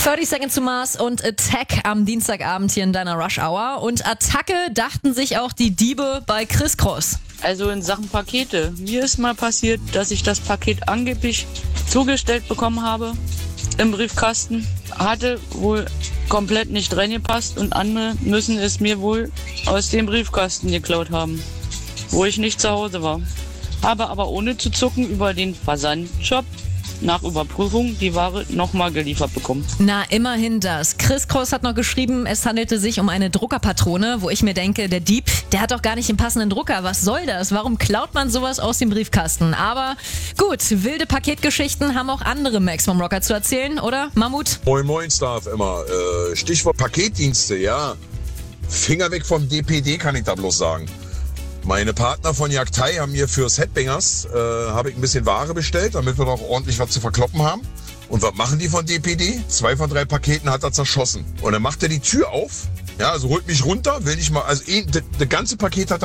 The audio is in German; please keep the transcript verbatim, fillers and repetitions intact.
dreißig Seconds to Mars und Attack am Dienstagabend hier in deiner Rush Hour. Und Attacke dachten sich auch die Diebe bei Criss Cross. Also in Sachen Pakete. Mir ist mal passiert, dass ich das Paket angeblich zugestellt bekommen habe im Briefkasten. Hatte wohl komplett nicht reingepasst und andere müssen es mir wohl aus dem Briefkasten geklaut haben, wo ich nicht zu Hause war. Habe aber ohne zu zucken über den Versandshop nach Überprüfung die Ware nochmal geliefert bekommen. Na, immerhin das. Criss Cross hat noch geschrieben, es handelte sich um eine Druckerpatrone, wo ich mir denke, der Dieb, der hat doch gar nicht den passenden Drucker. Was soll das? Warum klaut man sowas aus dem Briefkasten? Aber gut, wilde Paketgeschichten haben auch andere Max vom Rocker zu erzählen, oder, Mammut? Moin Moin, Staff, immer. Äh, Stichwort Paketdienste, ja. Finger weg vom D P D, kann ich da bloß sagen. Meine Partner von Jagdei haben mir fürs Headbangers äh, habe ich ein bisschen Ware bestellt, damit wir noch ordentlich was zu verkloppen haben. Und was machen die von D P D? Zwei von drei Paketen hat er zerschossen. Und dann macht er die Tür auf, ja, also holt mich runter, will nicht mal, also das ganze Paket hat er